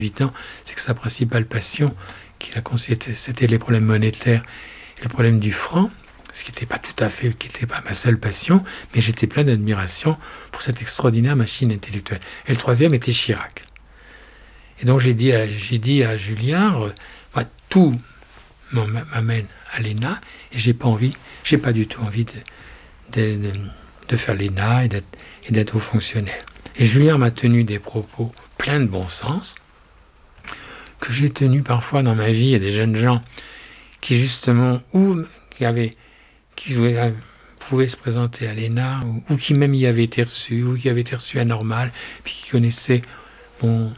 évident, c'est que sa principale passion, qu'il a considéré, c'était les problèmes monétaires et le problème du franc, ce qui n'était pas tout à fait, qui n'était pas ma seule passion, mais j'étais plein d'admiration pour cette extraordinaire machine intellectuelle. Et le troisième était Chirac. Et donc j'ai dit à Julliard, tout m'amène à l'ENA, et j'ai pas du tout envie de faire l'ENA et d'être haut fonctionnaire. Et Julliard m'a tenu des propos pleins de bon sens, que j'ai tenus parfois dans ma vie à des jeunes gens qui justement, qui pouvaient se présenter à l'ENA, ou qui même y avaient été reçus, ou qui avaient été reçus à Normal, puis qui connaissaient mon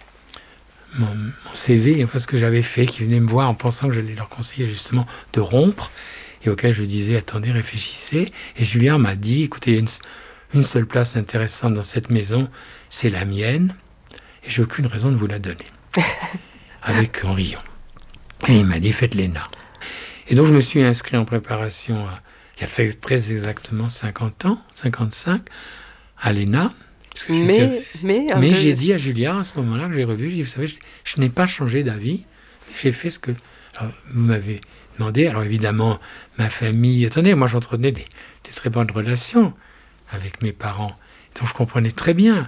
CV, enfin ce que j'avais fait, qui venaient me voir en pensant que j'allais leur conseiller justement de rompre, et auquel je disais, attendez, réfléchissez. Et Julliard m'a dit, écoutez, il y a une seule place intéressante dans cette maison, c'est la mienne, et j'ai aucune raison de vous la donner. En riant. Et il m'a dit, faites l'ENA. Et donc je me suis inscrit en préparation, il y a fait très exactement 50 ans, 55, à l'ENA. Mais j'ai dit à Julliard, à ce moment-là, que j'ai revu, j'ai dit, vous savez, je n'ai pas changé d'avis, j'ai fait ce que vous m'avez demandé. Alors évidemment, ma famille, attendez, moi j'entretenais des très bonnes relations avec mes parents, donc je comprenais très bien.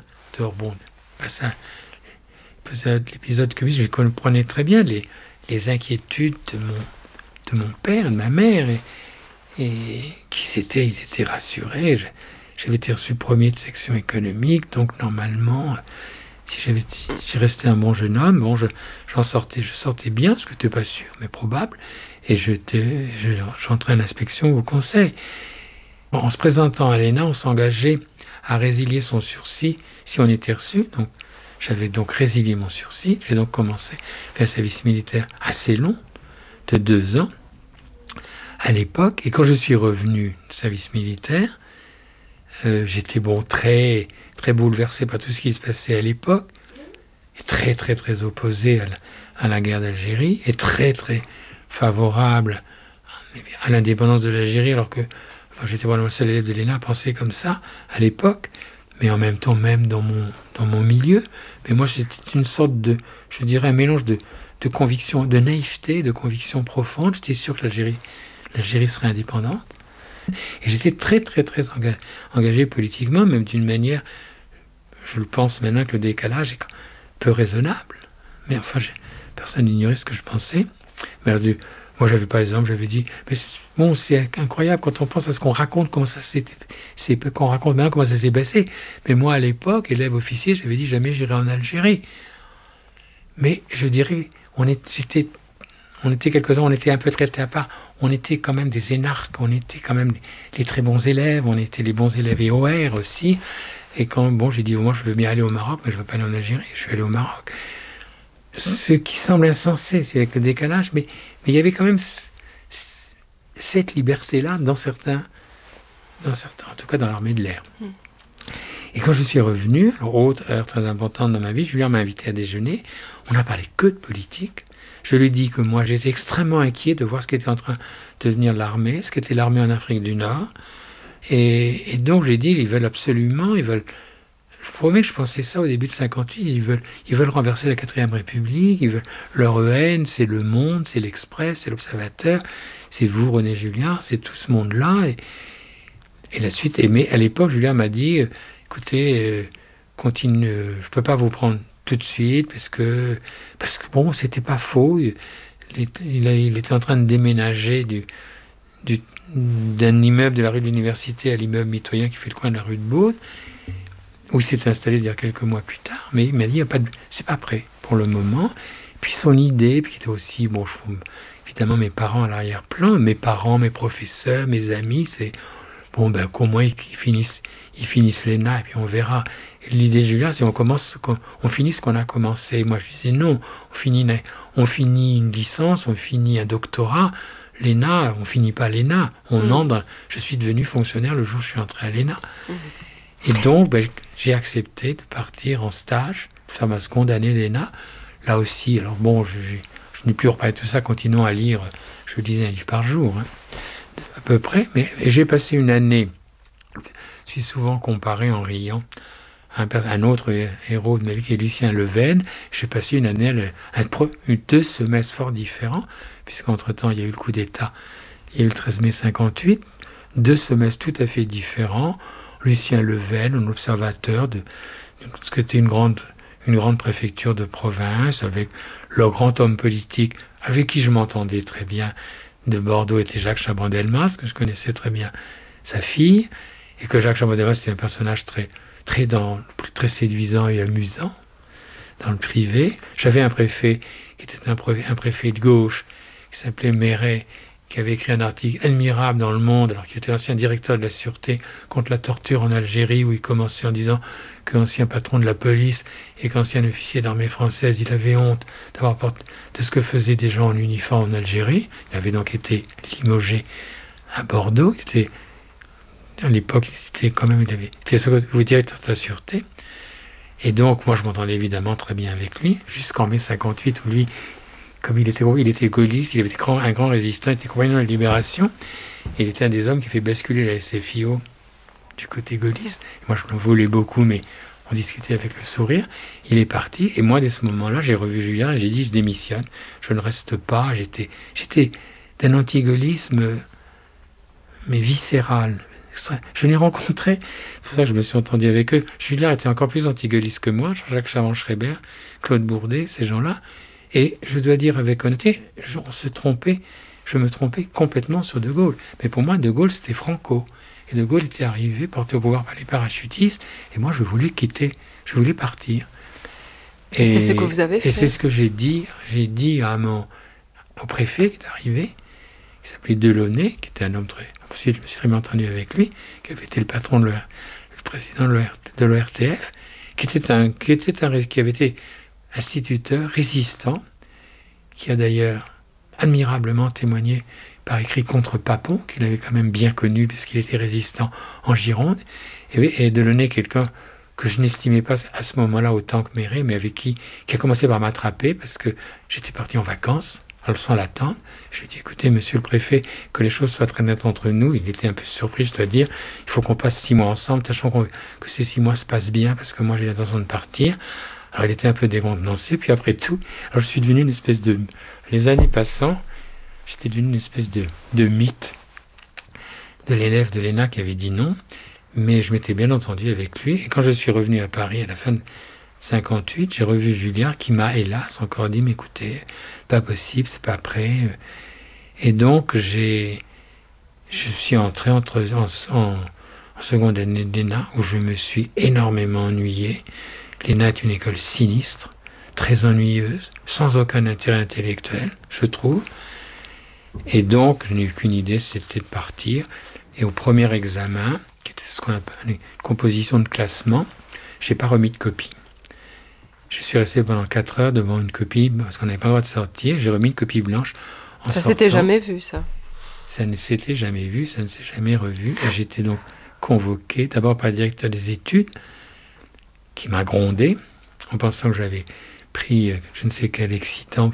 L'épisode communiste, je comprenais très bien les inquiétudes de mon père, de ma mère, et ils étaient rassurés. J'avais été reçu premier de section économique, donc normalement, si j'ai resté un bon jeune homme, je sortais bien, ce que je n'étais pas sûr, mais probable, et j'entrais à l'inspection au conseil. En se présentant à l'ENA, on s'engageait à résilier son sursis si on était reçu. Donc, j'avais donc résilié mon sursis. J'ai donc commencé à faire un service militaire assez long, de 2 ans, à l'époque. Et quand je suis revenu du service militaire, j'étais très, très bouleversé par tout ce qui se passait à l'époque, et très, très, très opposé à la guerre d'Algérie, et très, très favorable à l'indépendance de l'Algérie, alors que j'étais probablement le seul élève de l'ENA à penser comme ça à l'époque, mais en même temps, même dans mon milieu. Mais moi, c'était une sorte de, je dirais, un mélange de conviction, de naïveté, de conviction profonde. J'étais sûr que l'Algérie serait indépendante. Et j'étais très, très, très engagé politiquement, même d'une manière, je le pense maintenant que le décalage est peu raisonnable. Mais enfin, personne n'ignorait ce que je pensais. Mais alors, moi, j'avais dit, mais bon, c'est incroyable quand on pense à ce qu'on raconte, qu'on raconte maintenant comment ça s'est passé. Mais moi, à l'époque, élève officier, j'avais dit, jamais j'irai en Algérie. Mais je dirais, on était quelques-uns, on était un peu traités à part. On était quand même des énarques, on était quand même les très bons élèves, on était les bons élèves EOR aussi. Et j'ai dit, moi, je veux bien aller au Maroc, mais je ne veux pas aller en Algérie. Je suis allé au Maroc. Ce qui semble insensé, c'est avec le décalage, mais il y avait quand même cette liberté-là dans certains, en tout cas dans l'armée de l'air. Et quand je suis revenu, autre heure très importante dans ma vie, Julien m'a invité à déjeuner. On n'a parlé que de politique. Je lui dis que moi, j'étais extrêmement inquiet de voir ce qu'était en train de devenir l'armée, ce qu'était l'armée en Afrique du Nord. Et donc j'ai dit, ils veulent. Je vous promets que je pensais ça au début de 58. Ils veulent renverser la 4e République. Leur EN, c'est Le Monde, c'est l'Express, c'est l'Observateur, c'est vous, René Julliard, c'est tout ce monde-là. Et la suite. Mais à l'époque, Julliard m'a dit, écoutez, continue. Je peux pas vous prendre tout de suite parce que bon, c'était pas faux. Il était en train de déménager d'un immeuble de la rue de l'Université à l'immeuble mitoyen qui fait le coin de la rue de Baude, où il s'est installé il y a quelques mois plus tard, mais il m'a dit, c'est pas prêt pour le moment. Puis son idée, puis qui était aussi, évidemment mes parents à l'arrière-plan, mes parents, mes professeurs, mes amis, c'est, qu'au moins ils finissent l'ENA, et puis on verra. Et l'idée de Julien, c'est on finit ce qu'on a commencé. Moi, je disais non, on finit une licence, on finit un doctorat. L'ENA, on finit pas l'ENA. Je suis devenu fonctionnaire le jour où je suis entré à l'ENA. Et donc, j'ai accepté de partir en stage, de faire ma seconde année d'ENA. Là aussi, alors je n'ai plus reparlé de tout ça, continuons à lire. Je lisais un livre par jour, à peu près. Et j'ai passé une année, je suis souvent comparé en riant un autre héros de ma vie qui est Lucien Leven. J'ai passé une année, deux semestres fort différents, puisqu'entre-temps, il y a eu le coup d'État, il y a eu le 13 mai 58, 2 semestres tout à fait différents. Lucien Leven, un observateur de ce qui était une grande préfecture de province, avec le grand homme politique avec qui je m'entendais très bien de Bordeaux était Jacques Chaban-Delmas, que je connaissais très bien sa fille, et que Jacques Chaban-Delmas était un personnage très séduisant et amusant dans le privé. J'avais un préfet qui était un préfet de gauche, qui s'appelait Méret, qui avait écrit un article admirable dans Le Monde, alors qu'il était l'ancien directeur de la Sûreté contre la torture en Algérie, où il commençait en disant qu'ancien patron de la police et qu'ancien officier d'armée française, il avait honte de ce que faisaient des gens en uniforme en Algérie. Il avait donc été limogé à Bordeaux. À l'époque, il était directeur de la Sûreté. Et donc, moi, je m'entendais évidemment très bien avec lui, jusqu'en mai 58, où lui, comme il était gaulliste, il avait été un grand résistant, il était compagnon de la Libération, et il était un des hommes qui fait basculer la SFIO du côté gaulliste. Moi, je l'en voulais beaucoup, mais on discutait avec le sourire. Il est parti, et moi, dès ce moment-là, j'ai revu Julien et j'ai dit, je démissionne, je ne reste pas. J'étais d'un anti-gaullisme, mais viscéral. Je l'ai rencontré, c'est pour ça que je me suis entendu avec eux. Julien était encore plus anti-gaulliste que moi, Jean-Jacques Chaban-Schreiber, Claude Bourdet, ces gens-là. Et je dois dire avec honnêteté, je me trompais complètement sur De Gaulle. Mais pour moi, De Gaulle, c'était Franco. Et De Gaulle était arrivé, porté au pouvoir par les parachutistes, et moi, je voulais partir. Et c'est ce que vous avez fait. Et c'est ce que j'ai dit au préfet qui est arrivé, qui s'appelait Delaunay, qui était un homme très... Ensuite, je me suis très bien entendu avec lui, qui avait été le patron le président de l'ORTF, qui avait été instituteur résistant, qui a d'ailleurs admirablement témoigné par écrit contre Papon, qu'il avait quand même bien connu puisqu'il était résistant en Gironde, et Delaunay, quelqu'un que je n'estimais pas à ce moment-là autant que Méret, mais qui a commencé par m'attraper parce que j'étais parti en vacances, alors sans l'attendre. Je lui ai dit, écoutez, monsieur le préfet, que les choses soient très nettes entre nous. Il était un peu surpris, je dois dire. Il faut qu'on passe 6 mois ensemble, sachant que ces 6 mois se passent bien, parce que moi j'ai l'intention de partir. Alors il était un peu décontenancé, puis après tout, alors je suis devenu une espèce de... Les années passant, j'étais devenu une espèce de mythe de l'élève de l'ENA qui avait dit non, mais je m'étais bien entendu avec lui. Et quand je suis revenu à Paris à la fin de 58, j'ai revu Julien qui m'a, hélas, encore dit, mais écoutez, pas possible, c'est pas prêt. Et donc, je suis entré en seconde année de l'ENA, où je me suis énormément ennuyé. L'ENA est une école sinistre, très ennuyeuse, sans aucun intérêt intellectuel, je trouve. Et donc, je n'ai eu qu'une idée, c'était de partir. Et au premier examen, qui était ce qu'on appelle une composition de classement, je n'ai pas remis de copie. Je suis resté pendant 4 heures devant une copie, parce qu'on n'avait pas le droit de sortir. J'ai remis une copie blanche. Ça s'était jamais vu, ça? Ça ne s'était jamais vu, ça ne s'est jamais revu. Et j'étais donc convoqué, d'abord par le directeur des études, qui m'a grondé, en pensant que j'avais pris je ne sais quel excitant,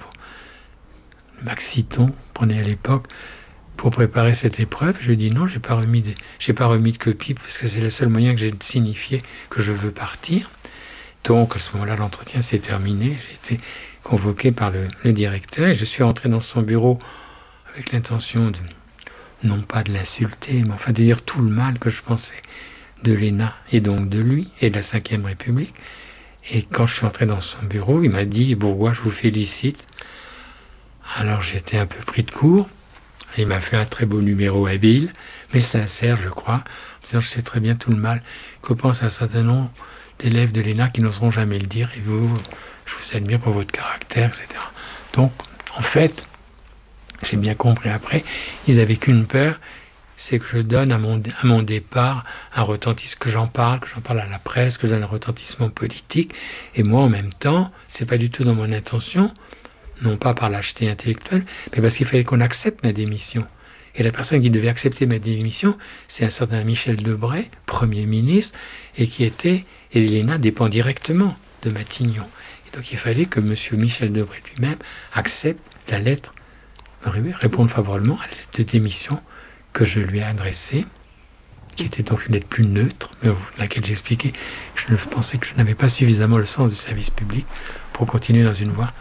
le Maxiton, prenait à l'époque, pour préparer cette épreuve. Je lui ai dit non, j'ai pas remis de copie, parce que c'est le seul moyen que j'ai de signifier que je veux partir. Donc, à ce moment-là, l'entretien s'est terminé. J'ai été convoqué par le directeur et je suis rentré dans son bureau avec l'intention de, non pas de l'insulter, mais enfin de dire tout le mal que je pensais de l'ENA et donc de lui et de la Ve République. Et quand je suis entré dans son bureau, il m'a dit « Bourgois, je vous félicite ». Alors, j'étais un peu pris de court. Il m'a fait un très beau numéro habile, mais sincère, je crois, en disant « Je sais très bien tout le mal que pense un certain nombre d'élèves de l'ENA qui n'oseront jamais le dire, et vous, je vous admire pour votre caractère, etc. » Donc, en fait, j'ai bien compris après, ils n'avaient qu'une peur, c'est que je donne à mon départ un retentissement, que j'en parle à la presse, que je donne un retentissement politique, et moi, en même temps, c'est pas du tout dans mon intention, non pas par lâcheté intellectuelle, mais parce qu'il fallait qu'on accepte ma démission. Et la personne qui devait accepter ma démission, c'est un certain Michel Debré, Premier ministre, et l'ENA dépend directement de Matignon. Et donc il fallait que M. Michel Debré lui-même accepte la lettre, réponde favorablement à la lettre de démission que je lui ai adressée. qui était donc une lettre plus neutre, mais dans laquelle j'expliquais que je pensais que je n'avais pas suffisamment le sens du service public pour continuer dans une voie